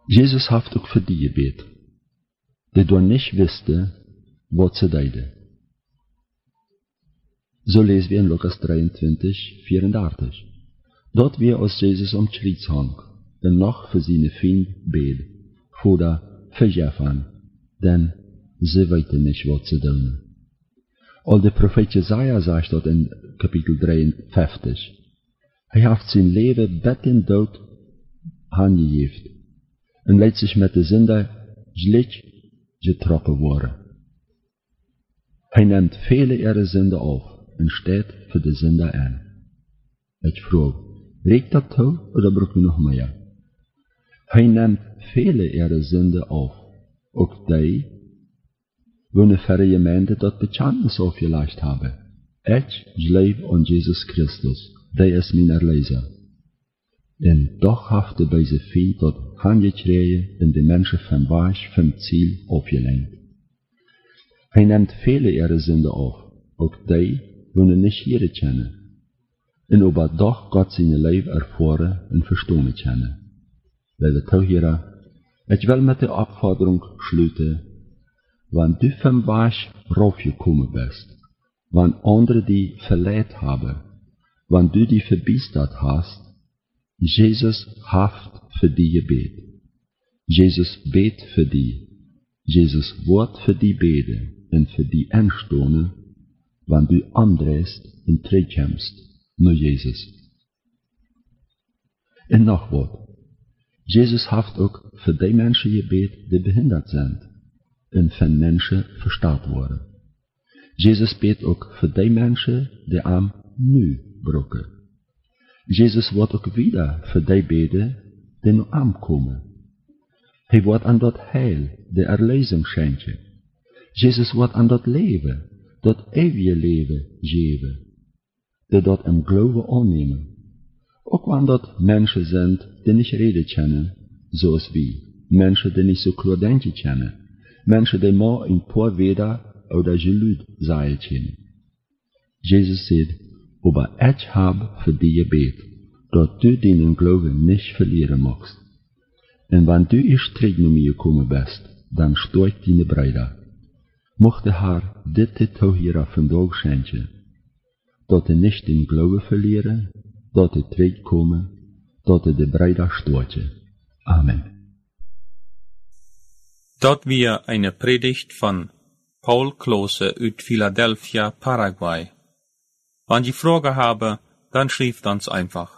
Jesus heeft ook voor die gebed, die door niet wisten wat ze deden. Zo lezen we in Lucas 23:34. Dat weer als Jezus om het kruis hang, en nog voor zijn vriend bed, voordat vergef aan, denn ze weten niet wat ze doen. Al de profeet Jesaja zegt dat in kapitel 53. Hij heeft zijn leven bed en dood aangegeven en leidt zich met de zonde gelijk getrokken worden. Hij neemt vele ihre zonde af en staat voor de zonde aan. Ik vroeg, reikt dat toe of brok u nog meer? Hij neemt vele ihre zonde af, ook die, wanneer verre gemeente dat bekentenis afgelegd hebben. Ik geloof aan Jezus Christus, die is mijn erleider. En toch heeft de bij zijn vriend dat aangekregen en de mensen van weg van het ziel afgelenkt. Hij neemt vele ihre zonde af, ook die, wanneer niet Heere kennen, en op het dag God zijn leven ervaren en verstaan kennen. Lieve toeheren, ik wil met de opvordering sluiten, want du van weg raafgekomen bent, want anderen die verleid hebben, want du die verbiesterd hast, Jezus heeft voor die gebed. Jezus beet voor die. Jezus wordt voor die beden en voor die aanstonen, want du andreest en terugkomst naar Jezus. En nog wat. Jezus heeft ook voor die mensen gebed die behinderd zijn en van mensen verstaat worden. Jezus beet ook voor die mensen die hem nu brokken. Jezus wordt ook weer voor die beden die naar hem komen. Hij wordt aan dat heil, de erlezing schenken. Jezus wordt aan dat leven, dat eeuwige leven geven, die dat in geloven aannemen. Ook wanneer dat mensen zijn die niet reden kennen, zoals wij, mensen die niet zo kloedentje kennen, mensen die maar een paar weder of dat geluid zeggen kennen. Jezus zegt, aber ik heb voor die gebed, dat du deinen geloven niet verlieren magst. En wanneer du eerst terug naar mij gekomen bent, dan sta ik die breder. Mocht de Heer dit te toeheren vandaag schenken, dat hij niet den geloven verlieren, dat hij terugkomen, dat hij de breder staat. Amen. Dat weer eine Predigt van Paul Klose uit Philadelphia, Paraguay. Wenn Sie Fragen haben, dann schreibt uns einfach.